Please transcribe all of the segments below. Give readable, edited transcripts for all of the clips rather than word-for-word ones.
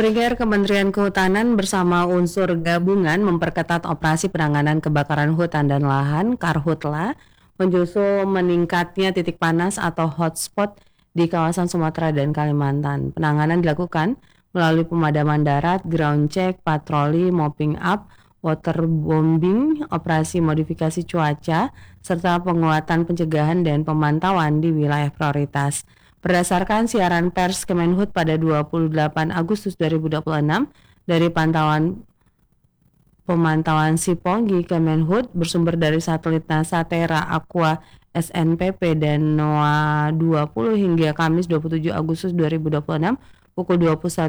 Pendengar, Kementerian Kehutanan bersama unsur gabungan memperketat operasi penanganan kebakaran hutan dan lahan (Karhutla) menyusul meningkatnya titik panas atau hotspot di kawasan Sumatera dan Kalimantan. Penanganan dilakukan melalui pemadaman darat, ground check, patroli, mopping up, waterbombing, operasi modifikasi cuaca, serta penguatan pencegahan dan pemantauan di wilayah prioritas. Berdasarkan siaran pers Kemenhub pada 28 Agustus 2026 dari pemantauan Siponggi Kemenhub bersumber dari satelit NASA Terra Aqua SNPP dan NOAA 20 hingga Kamis 27 Agustus 2026 pukul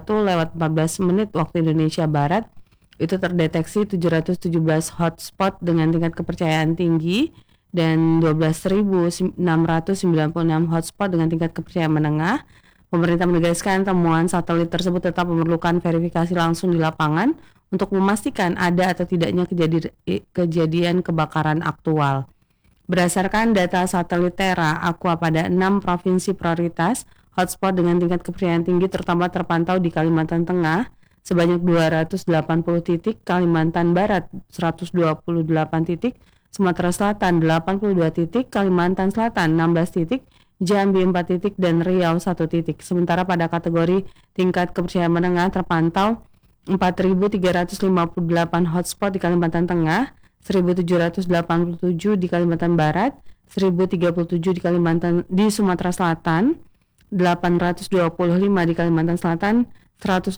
21:14 waktu Indonesia Barat itu terdeteksi 717 hotspot dengan tingkat kepercayaan tinggi dan 12.696 hotspot dengan tingkat kepercayaan menengah. Pemerintah menegaskan temuan satelit tersebut tetap memerlukan verifikasi langsung di lapangan untuk memastikan ada atau tidaknya kejadian kebakaran aktual. Berdasarkan data satelit Terra Aqua pada 6 provinsi prioritas, hotspot dengan tingkat kepercayaan tinggi terutama terpantau di Kalimantan Tengah sebanyak 280 titik, Kalimantan Barat 128 titik, Sumatera Selatan 82 titik, Kalimantan Selatan 16 titik, Jambi 4 titik, dan Riau 1 titik. Sementara pada kategori tingkat kepercayaan menengah terpantau 4.358 hotspot di Kalimantan Tengah, 1.787 di Kalimantan Barat, 1.037 di Sumatera Selatan, 825 di Kalimantan Selatan, 183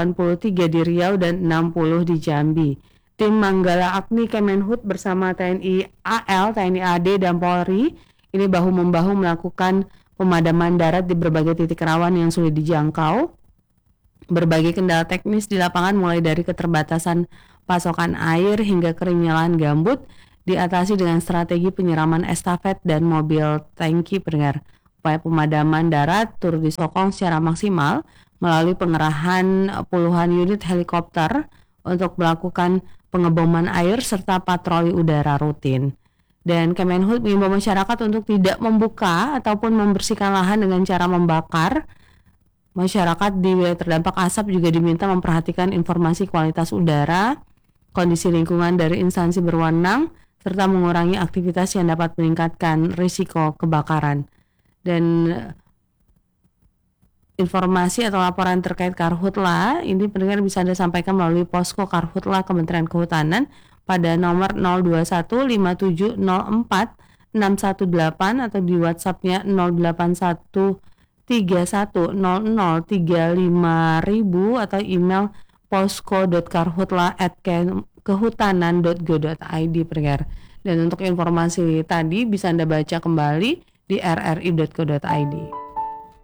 di Riau, dan 60 di Jambi. Tim Manggala Agni Kemenhub bersama TNI AL, TNI AD, dan Polri ini bahu-membahu melakukan pemadaman darat di berbagai titik rawan yang sulit dijangkau. Berbagai kendala teknis di lapangan mulai dari keterbatasan pasokan air hingga keringnya gambut diatasi dengan strategi penyiraman estafet dan mobil tangki. Pendengar, upaya pemadaman darat turut disokong secara maksimal melalui pengerahan puluhan unit helikopter untuk melakukan pengeboman air serta patroli udara rutin. Dan Kemenhub mengimbau masyarakat untuk tidak membuka ataupun membersihkan lahan dengan cara membakar. Masyarakat di wilayah terdampak asap juga diminta memperhatikan informasi kualitas udara, kondisi lingkungan dari instansi berwenang, serta mengurangi aktivitas yang dapat meningkatkan risiko kebakaran. Dan informasi atau laporan terkait Karhutla ini pendengar bisa Anda sampaikan melalui posko Karhutla Kementerian Kehutanan pada nomor 0215704 618 atau di WhatsApp-nya 081310035.000 atau email posko.karhutla@kehutanan.go.id pendengar. Dan untuk informasi tadi bisa Anda baca kembali di rri.co.id.